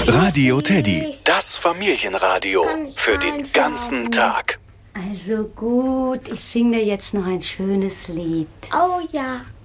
Radio Teddy, das Familienradio für den ganzen Tag. Also gut, ich singe dir jetzt noch ein schönes Lied. Oh ja.